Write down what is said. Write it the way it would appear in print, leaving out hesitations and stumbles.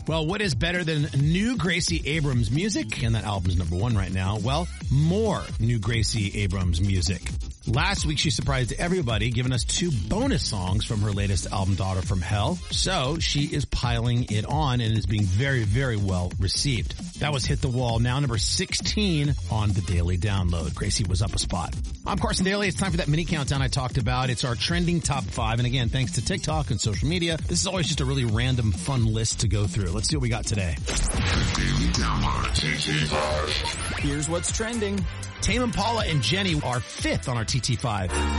Well, what is better than new Gracie Abrams music? And that album's #1 right now. Well, more new Gracie Abrams music. Last week, she surprised everybody, giving us 2 bonus songs from her latest album, Daughter from Hell. So she is piling it on and is being very, very well received. That was Hit the Wall, now number 16 on the Daily Download. Gracie was up a spot. I'm Carson Daly. It's time for that mini countdown I talked about. It's our trending top 5. And again, thanks to TikTok and social media, this is always just a really random, fun list to go through. Let's see what we got today. Daily Download TT5. Here's what's trending. Tame Impala and Jenny are 5th on our TT5.